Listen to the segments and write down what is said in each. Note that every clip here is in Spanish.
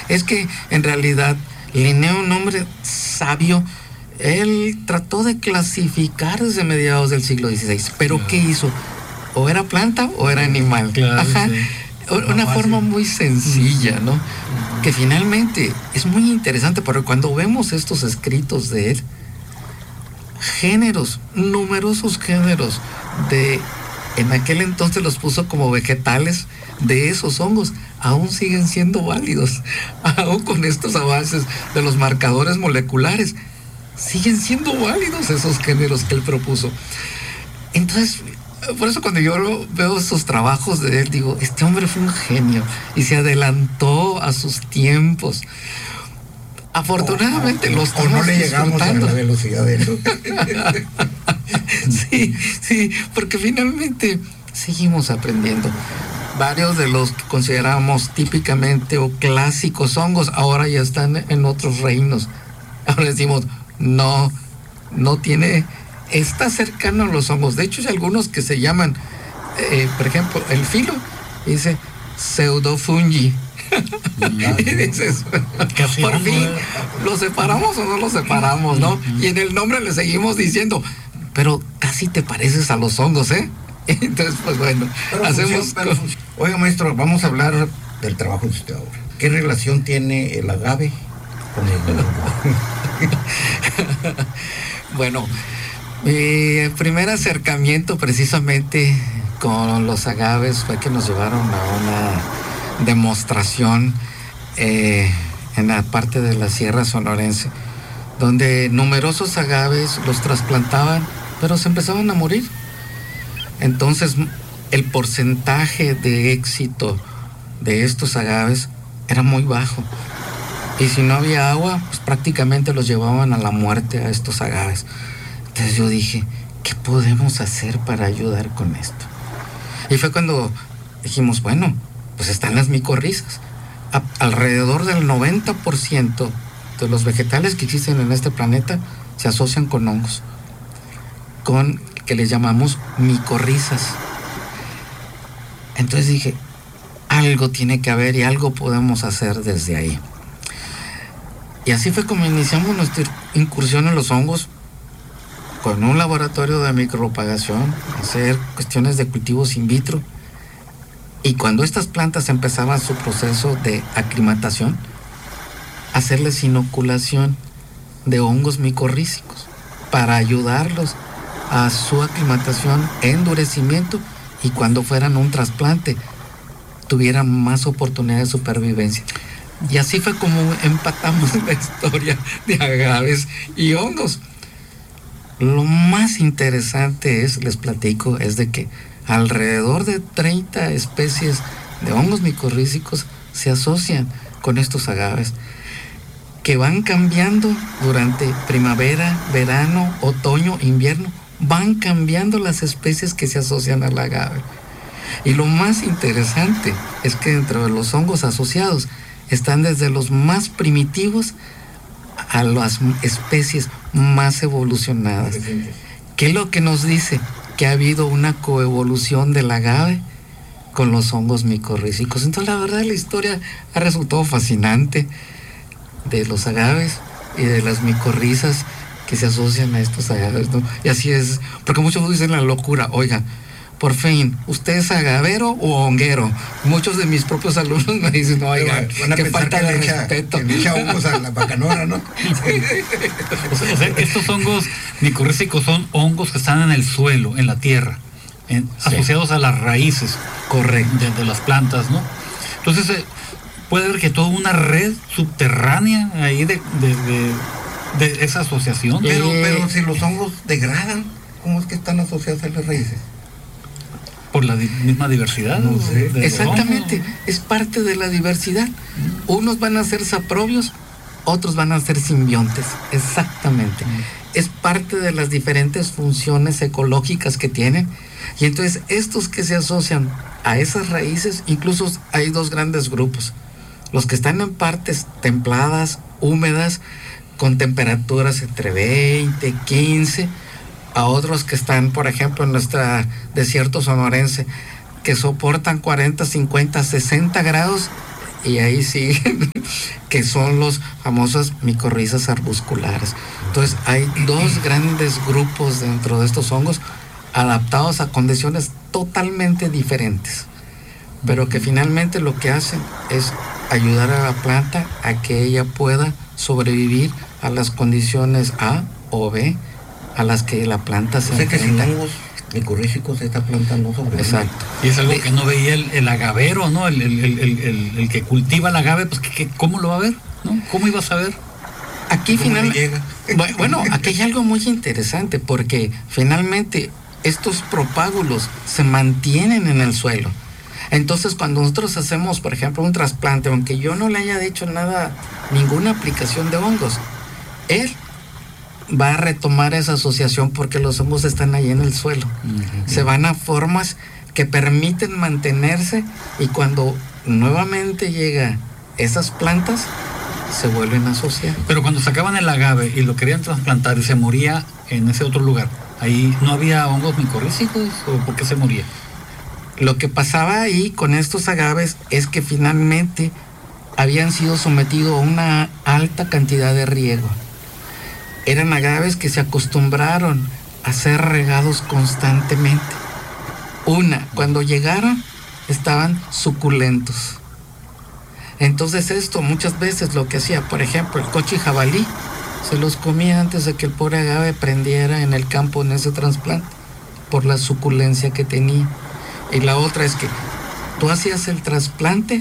Es que en realidad Linneo, un hombre sabio, él trató de clasificar desde mediados del siglo XVI, pero claro. ¿Qué hizo? O era planta o era animal. Claro, ajá. Sí. Una forma muy sencilla, ¿no? Que finalmente es muy interesante, porque cuando vemos estos escritos de él, géneros, numerosos géneros en aquel entonces los puso como vegetales de esos hongos, aún siguen siendo válidos, aún con estos avances de los marcadores moleculares, siguen siendo válidos esos géneros que él propuso. Entonces, por eso cuando yo veo esos trabajos de él, digo, este hombre fue un genio y se adelantó a sus tiempos. Afortunadamente o no le llegamos a la velocidad de él. Sí, porque finalmente seguimos aprendiendo. Varios de los que consideramos típicamente o clásicos hongos ahora ya están en otros reinos. Ahora decimos, no está cercano a los hongos. De hecho hay algunos que se llaman, por ejemplo, el filo dice pseudofungi. Dices, por fin, ¿lo separamos o no lo separamos, no? Y en el nombre le seguimos diciendo, pero casi te pareces a los hongos, ¿eh? Entonces, pues bueno, hacemos... Oiga, maestro, vamos a hablar del trabajo de usted ahora. ¿Qué relación tiene el agave con el hongo? Bueno, mi primer acercamiento precisamente con los agaves fue que nos llevaron a una demostración en la parte de la Sierra Sonorense, donde numerosos agaves los trasplantaban, pero se empezaban a morir. Entonces el porcentaje de éxito de estos agaves era muy bajo, y si no había agua, pues prácticamente los llevaban a la muerte a estos agaves. Entonces yo dije, ¿qué podemos hacer para ayudar con esto? Y fue cuando dijimos, bueno, pues están las micorrizas. Alrededor del 90% de los vegetales que existen en este planeta se asocian con hongos, con que les llamamos micorrizas. Entonces dije, algo tiene que haber y algo podemos hacer desde ahí. Y así fue como iniciamos nuestra incursión en los hongos, con un laboratorio de micropropagación, hacer cuestiones de cultivos in vitro. Y cuando estas plantas empezaban su proceso de aclimatación, hacerles inoculación de hongos micorrízicos para ayudarlos a su aclimatación, endurecimiento, y cuando fueran un trasplante tuvieran más oportunidad de supervivencia. Y así fue como empatamos la historia de agaves y hongos. Lo más interesante les platico, es de que alrededor de 30 especies de hongos micorrízicos se asocian con estos agaves, que van cambiando durante primavera, verano, otoño, invierno, van cambiando las especies que se asocian al agave. Y lo más interesante es que dentro de los hongos asociados están desde los más primitivos a las especies más evolucionadas. ¿Qué es lo que nos dice? Que ha habido una coevolución del agave con los hongos micorrízicos. Entonces la verdad la historia ha resultado fascinante de los agaves y de las micorrizas que se asocian a estos agaves, ¿no? Y así es, porque muchos dicen la locura, oiga, por fin, ¿usted es agavero o honguero? Muchos de mis propios alumnos me dicen, oiga, qué falta de respeto. Que le echa hongos a la bacanora, ¿no? O sea, estos hongos micorrízicos son hongos que están en el suelo, en la tierra, asociados a las raíces, correcto, de las plantas, ¿no? Entonces, puede haber que toda una red subterránea ahí de esa asociación. Pero si los hongos degradan, ¿cómo es que están asociados a las raíces? Por la misma diversidad. No sé. Exactamente, es parte de la diversidad. Unos van a ser saprobios, otros van a ser simbiontes. Exactamente. Es parte de las diferentes funciones ecológicas que tienen. Y entonces estos que se asocian a esas raíces, incluso hay dos grandes grupos. Los que están en partes templadas, húmedas, con temperaturas entre 20, 15, a otros que están, por ejemplo, en nuestro desierto sonorense, que soportan 40, 50, 60 grados y ahí siguen, que son los famosos micorrizas arbusculares. Entonces hay dos grandes grupos dentro de estos hongos adaptados a condiciones totalmente diferentes, pero que finalmente lo que hacen es ayudar a la planta a que ella pueda sobrevivir a las condiciones A o B a las que la planta se enfrenta. Que sin hongos micorrízicos esta planta no sobrevive. Exacto. Y es algo que no veía el agavero, ¿no? El que cultiva el agave, pues ¿cómo lo va a ver? ¿No? ¿Cómo iba a saber? Aquí finalmente, bueno, aquí hay algo muy interesante, porque finalmente estos propágulos se mantienen en el suelo. Entonces, cuando nosotros hacemos, por ejemplo, un trasplante, aunque yo no le haya hecho nada, ninguna aplicación de hongos, él va a retomar esa asociación porque los hongos están ahí en el suelo. Se van a formas que permiten mantenerse, y cuando nuevamente llega esas plantas, se vuelven a asociar. Pero cuando sacaban el agave y lo querían trasplantar y se moría en ese otro lugar, ¿ahí no había hongos micorrízicos o por qué se moría? Lo que pasaba ahí con estos agaves es que finalmente habían sido sometidos a una alta cantidad de riego. Eran agaves que se acostumbraron a ser regados constantemente. Cuando llegaron, estaban suculentos. Entonces esto muchas veces lo que hacía, por ejemplo, el cochi jabalí, se los comía antes de que el pobre agave prendiera en el campo en ese trasplante, por la suculencia que tenía. Y la otra es que tú hacías el trasplante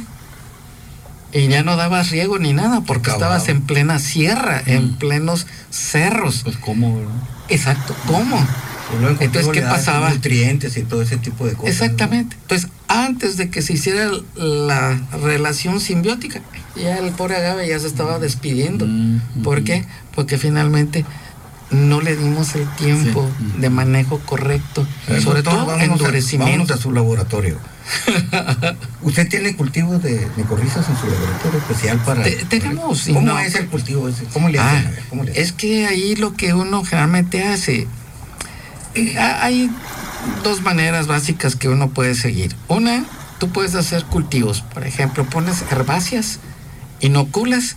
y ya no dabas riego ni nada, porque estabas en plena sierra, en plenos cerros. Pues ¿cómo, verdad? Exacto, ¿cómo? Entonces, ¿qué pasaba? Nutrientes y todo ese tipo de cosas. Exactamente. ¿No? Entonces, antes de que se hiciera la relación simbiótica, ya el pobre agave ya se estaba despidiendo. ¿Por qué? Porque finalmente no le dimos el tiempo de manejo correcto, sobre todo endurecimiento. Vamos a su laboratorio. ¿Usted tiene cultivos de micorrizas en su laboratorio especial para...? Tenemos. ¿Cómo es el cultivo ese? ¿Cómo le hacen? ¿Cómo le hacen? Es que ahí lo que uno generalmente hace, hay dos maneras básicas que uno puede seguir. Una, tú puedes hacer cultivos, por ejemplo, pones herbáceas, inoculas,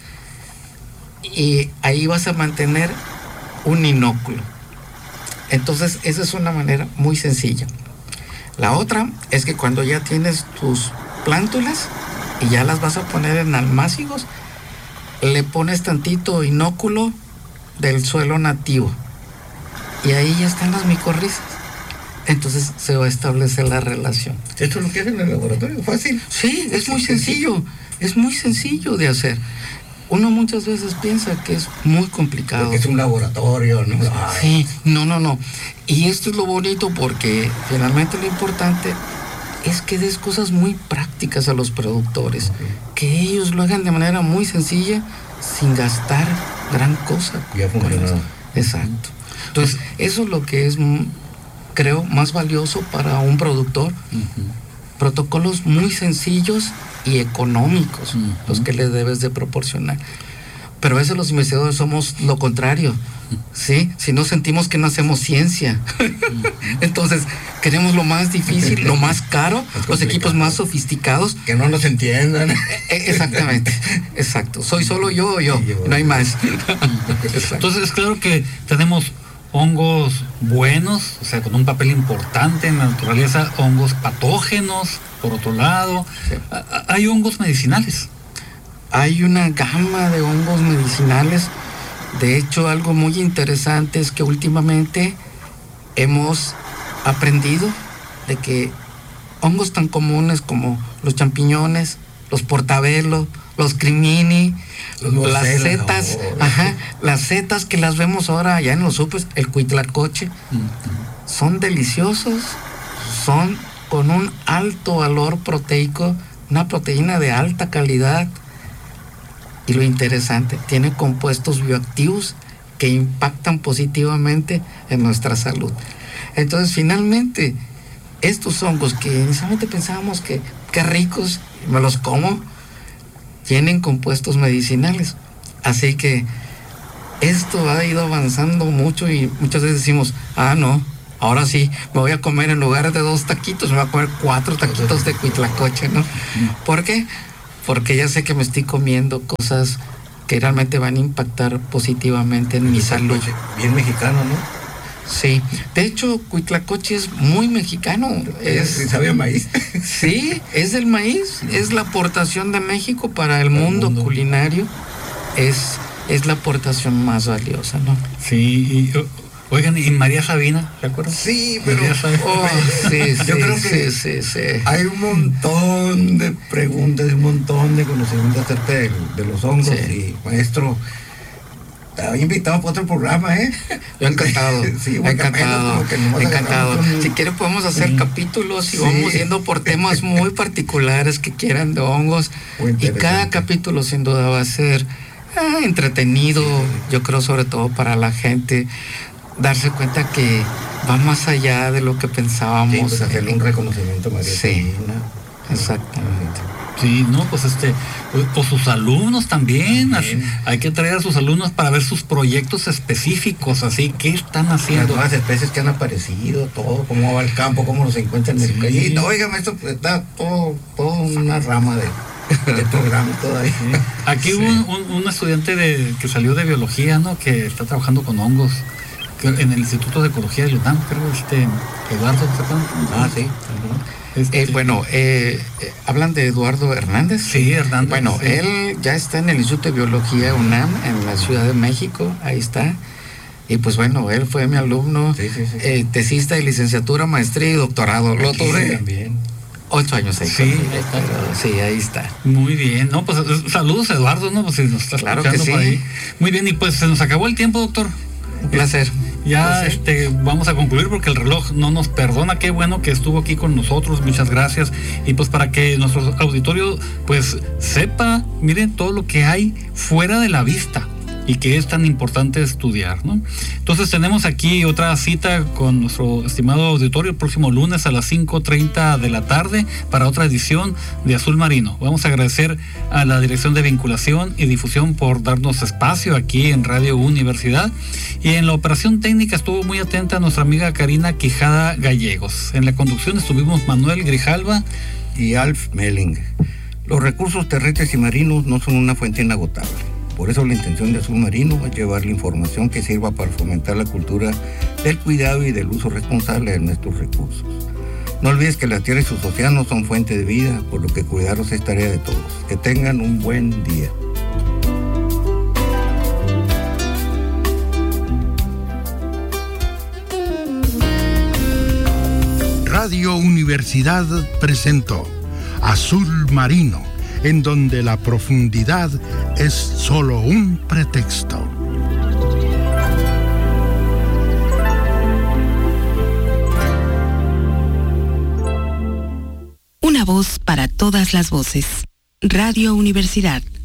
y ahí vas a mantener un inóculo. Entonces, esa es una manera muy sencilla. La otra es que cuando ya tienes tus plántulas y ya las vas a poner en almácigos, le pones tantito inóculo del suelo nativo y ahí ya están las micorrizas. Entonces se va a establecer la relación. ¿Esto es lo que hacen en el laboratorio? ¿Fácil? Sí, es muy sencillo. Es muy sencillo de hacer. Uno muchas veces piensa que es muy complicado. Porque es un laboratorio, ¿no? Sí, no. Y esto es lo bonito, porque finalmente lo importante es que des cosas muy prácticas a los productores. Que ellos lo hagan de manera muy sencilla, sin gastar gran cosa. Ya funcionó. Exacto. Entonces, eso es lo que es, creo, más valioso para un productor. Protocolos muy sencillos y económicos, los que le debes de proporcionar. Pero a veces los investigadores somos lo contrario, ¿sí? Si no sentimos que no hacemos ciencia. Entonces, queremos lo más difícil, lo más caro, los equipos más sofisticados. Que no nos entiendan. Exactamente, exacto. Soy solo yo, no hay más. Entonces, claro que tenemos hongos buenos, o sea, con un papel importante en la naturaleza, hongos patógenos, por otro lado. Sí. Hay hongos medicinales. Hay una gama de hongos medicinales. De hecho, algo muy interesante es que últimamente hemos aprendido de que hongos tan comunes como los champiñones, los portabelo, los crimini, las setas, las setas que las vemos ahora allá en los supers, el cuitlacoche, son deliciosos, son con un alto valor proteico, una proteína de alta calidad. Y lo interesante, tiene compuestos bioactivos que impactan positivamente en nuestra salud. Entonces, finalmente, estos hongos que inicialmente pensábamos que qué ricos, me los como, tienen compuestos medicinales. Así que esto ha ido avanzando mucho y muchas veces decimos, no, ahora sí, me voy a comer en lugar de 2 taquitos, me voy a comer 4 taquitos de cuitlacoche, ¿no? ¿Por qué? porque ya sé que me estoy comiendo cosas que realmente van a impactar positivamente en mi salud. Bien mexicano, ¿no? Sí, de hecho, Huitlacoche es muy mexicano. ¿Sabe a maíz? Sí, es el maíz, es la aportación de México para el mundo culinario, es la aportación más valiosa, ¿no? Sí, oigan, ¿y María Sabina, ¿se acuerdan? Sí, pero yo creo que sí. Hay un montón de preguntas, un montón de conocimiento acerca de los hongos, y maestro, estaba invitado para otro programa, ¿eh? Yo encantado, sí, encantado. Si quieren podemos hacer capítulos y vamos yendo por temas muy particulares que quieran de hongos, y cada capítulo sin duda va a ser entretenido, yo creo, sobre todo para la gente, darse cuenta que va más allá de lo que pensábamos. Sí, pues hacerle un reconocimiento a María Sabina. Exactamente. Sí, no, pues pues sus alumnos también. Hay que traer a sus alumnos para ver sus proyectos específicos, así, ¿qué están haciendo? Las nuevas especies que han aparecido, todo, cómo va el campo, cómo los encuentran en el callito. Oigan, esto está todo una rama de programa todavía. Aquí hubo un estudiante que salió de biología, ¿no? Que está trabajando con hongos en el Instituto de Ecología de UNAM, creo, Eduardo. Sí. ¿Hablan de Eduardo Hernández? Sí, Hernández. Bueno, él ya está en el Instituto de Biología UNAM, en la Ciudad de México, ahí está. Y pues bueno, él fue mi alumno, tesista de licenciatura, maestría y doctorado. Lo tuve también. 8 años ahí. Sí, ahí está. Muy bien, no, pues saludos Eduardo, ¿no? Pues si nos está escuchando por ahí. Muy bien, y pues se nos acabó el tiempo, doctor. Un placer. Ya vamos a concluir porque el reloj no nos perdona. Qué bueno que estuvo aquí con nosotros, muchas gracias. Y pues para que nuestro auditorio pues sepa, miren todo lo que hay fuera de la vista y que es tan importante estudiar, ¿no? Entonces tenemos aquí otra cita con nuestro estimado auditorio el próximo lunes a las 5:30 de la tarde para otra edición de Azul Marino. Vamos a agradecer a la Dirección de Vinculación y Difusión por darnos espacio aquí en Radio Universidad, y en la operación técnica estuvo muy atenta nuestra amiga Karina Quijada Gallegos. En la conducción estuvimos Manuel Grijalva y Alf Melling. Los recursos terrestres y marinos no son una fuente inagotable. Por eso la intención de Azul Marino es llevar la información que sirva para fomentar la cultura del cuidado y del uso responsable de nuestros recursos. No olvides que la tierra y sus océanos son fuente de vida, por lo que cuidarlos es tarea de todos. Que tengan un buen día. Radio Universidad presentó Azul Marino, en donde la profundidad es solo un pretexto. Una voz para todas las voces. Radio Universidad.